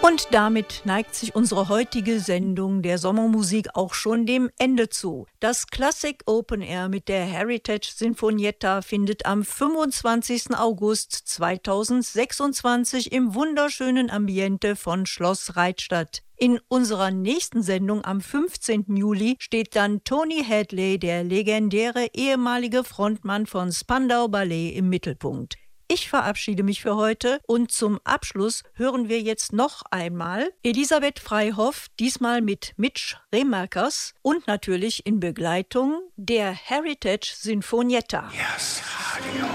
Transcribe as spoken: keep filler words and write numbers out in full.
Und damit neigt sich unsere heutige Sendung der Sommermusik auch schon dem Ende zu. Das Classic Open Air mit der Heritage Sinfonietta findet am fünfundzwanzigsten August zweitausendsechsundzwanzig im wunderschönen Ambiente von Schloss Reit statt. In unserer nächsten Sendung am fünfzehnten Juli steht dann Tony Hadley, der legendäre ehemalige Frontmann von Spandau Ballet, im Mittelpunkt. Ich verabschiede mich für heute und zum Abschluss hören wir jetzt noch einmal Elisabeth Freihoff, diesmal mit Mitch Remarkers und natürlich in Begleitung der Heritage Sinfonietta. Yes, Radio.